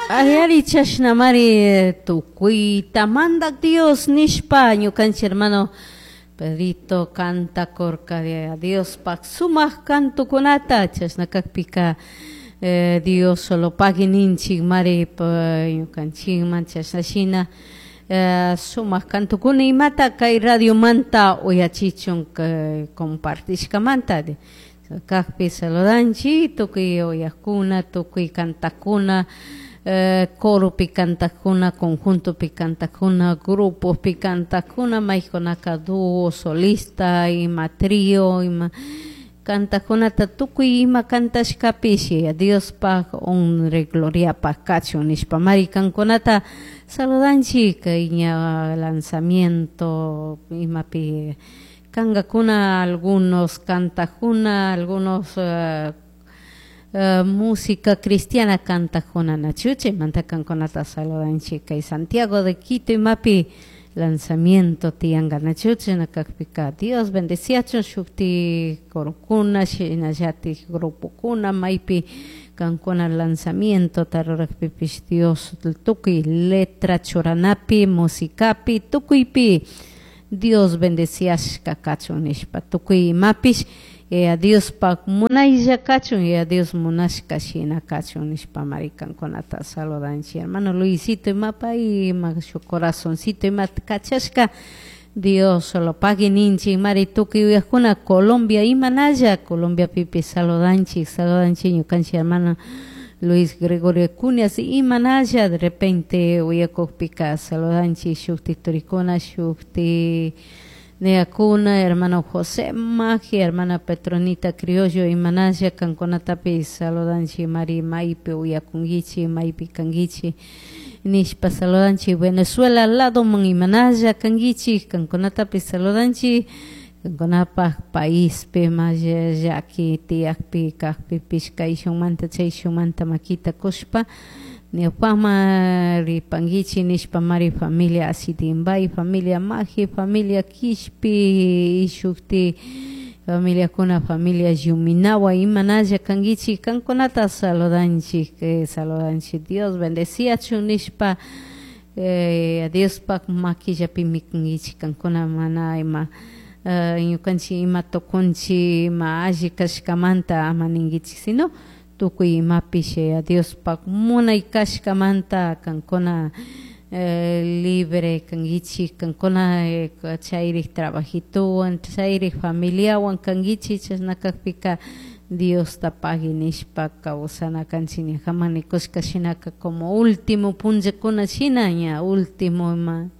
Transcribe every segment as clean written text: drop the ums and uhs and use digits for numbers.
Ayari chashnamari tukuita mandak Dios nishpa ñukanchi hermano Pedrito canta corca de Dios pak sumaj cantukunata chasnakakpika Dios solo pagininchik mari ñukanchikman chasnashina sumaj cantukuna imata kay radio manta uyachichun compartishkamanta de kakpi saludanchi tukuy uyakuna tukuy cantakuna coro picantajuna, conjunto picantajuna, grupos picantajuna, maikonaka dúo, solista, ima trío, ima cantajuna tatukuy ima cantashkapishi, Dios pa honre gloria pa cacho nishpa maricanconata saludanchi kaiña lanzamiento ima pi kangakuna algunos cantajuna, algunos música cristiana canta con Anachuche, mantacan con Ata Saludanchi, y Santiago de Quito y Mapi, lanzamiento tianga Nachuche, Nakakpika, Dios bendeciacho, Shukti, Korukuna, Shinayati, Grupo Kuna, Maipi, Cancona lanzamiento, Tarorakpipish, Dios, Tuki, letra, Choranapi, Musicapi, Tukuipi, Dios bendeciash, Kakacho, Nishpa, Tukui, Mapish, a Dios pa munaya cachun y a Dios munashka shina cachun nishpa marican con ata saludanchi hermano Luisito y mapa y su corazoncito y mat cachashka Dios solo pague ninchi marituki uyakuna Colombia y manaya Colombia pipi saludanchi ñukanchi hermano Luis Gregorio Cunias y manaya de repente uyakopika saludanchi shukti turicona shukti Neacuna, hermano José Magia, hermana Petronita Criollo y Manaya, Cancona Tapi, Saludanchi, Mari Maipe, Uyakungichi, Maipi Kangichi, Nishpa Saludanchi, Venezuela, lado Man y Manaya, Kangichi, Cancona Tapi, Saludanchi, Cancona País, Pe Maya, Yaki, Tiakpi, Kakpi, Pishka, Ishumanta, Cheshumanta, Makita, Koshpa, Neopama, Ripangichi, Nishpamari, familia Asidimbay, familia Magi, familia Kishpi, Ishukti, familia Kuna, familia Yuminawa, Imanaya, Kangichi, Kankonata, Saludanchi, Dios bendecía, Chunishpa, Dios Pak Maki, Yapimikangichi, Kankona Manaima, Yukanchi, Ima Tokunchi, Ima Aji Kashkamanta, Amaningichi, sino Tukuy mapishe a Dios pak muna y kashkamanta kankona libre kangichi kankona chairi trabajito chairi familia wan kangichi chasnakakpika Dios tapagi nishpa kausana kanchini jamani koshkashinaka como último punje kuna chinaña último ma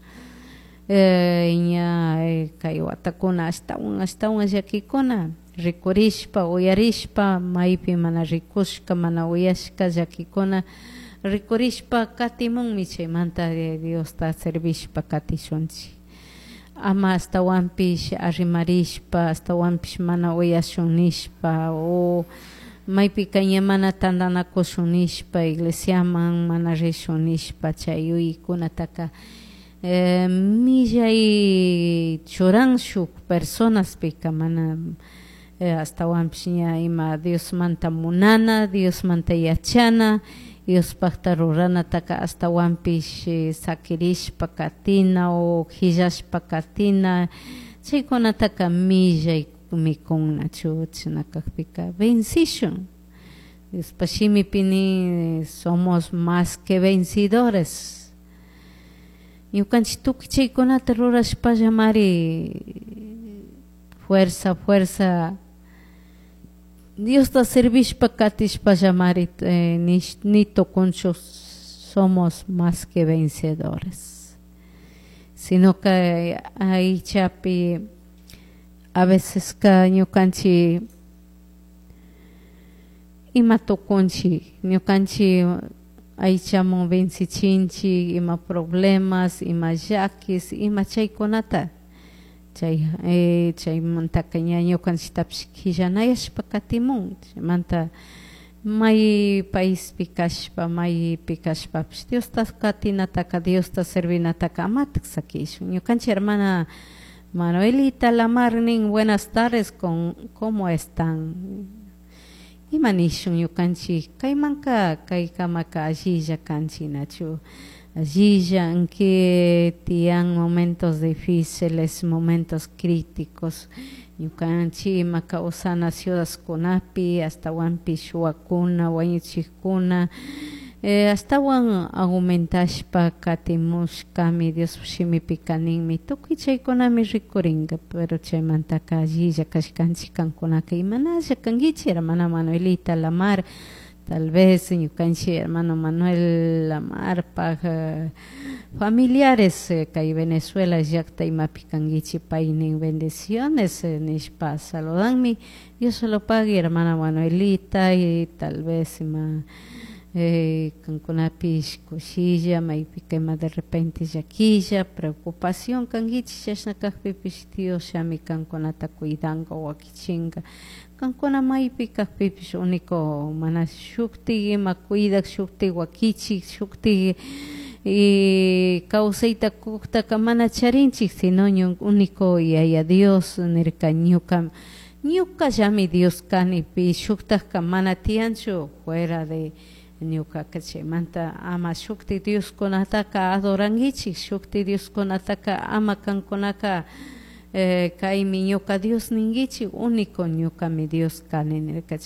ña kaywatakuna hasta un yakikuna Rikurishpa, uyarishpa, maipi mana rikushka, mana uyashka, yakikona, rikurishpa, katimun miche, manta de Dios ta servishpa, katishunchi. Ama hasta wampish, arrimarishpa, hasta wampish, mana uyashunishpa, o maipi kanya mana tandana koshunishpa, iglesiaman, mana rishunishpa, chayui, kunataka, milla y choranshuk, personas pika, mana, hasta wampshña ima Dios manta munana, Dios manta yachana, Dios pakta rurana taka hasta wampish sakirishpa katina o hillashpa katina, chaykuna taka milla y mikuna chuchna kakpika vencision. Dios pashimi pini somos más que vencedores. Ñukanchik tukuy chaykunata rurashpa llamari fuerza Dios ta servishpa katishpa llamari nito conchos somos más que vencedores, sino que hay chapi a veces que ñukanchi ima toconchi ñukanchi hay chamo vencichinchi ima problemas ima yaquis ima chaykunata chay manta kañaño kanchitapsh killanayashpa katimun manta may país pikashpa may pikashpa Dios ta katinataka Dios ta servinataka amatak sakishun ñukanchi hermana Manuelita Lamarnin buenas tardes ¿cómo están? Imanishun ñukanchik kaymanka kaykamaka allilla kanchinachu. Allilla en que tiyan momentos difíciles, momentos críticos. Ñukanchik maka usana ciudadkunapi hasta wanpi shuwakuna, wañuchikkuna, hasta wan argumentashpa katimushkami Dios shimipi kaninmi tukuy chaykunami rikuringa, pero chaymantaka allilla kashkanchik kankunaka imanalla kankichik hermana Manuelita Lamar, tal vez ñukanchik hermano Manuel Lamarpak familiares kay Venezuela llakta imapi kankichik paynin bendiciones nishpa saludanmi, Dios se lo pague hermana Manuelita, y tal vez ima kankunapish kushilla maypi kayma de repente llakilla preocupación kankichik chashnakakpipish Dios shami kankunata cuidanka wakichinka kankuna maypi kakpipish único mana shukti ima cuidak shukti wakichik shukti kawsayta kuktaka mana charinchik sino único yaya Dios nirka ñuka llami Dios kanipi shuktaka mana tianchu fuera de ñuka chaymanta ama shukti Dios kunataka adorankichik shukti Dios kunataka ama kankunaka kaymi ñuka Dios ninkichik único ñuka mi Dios kani nirka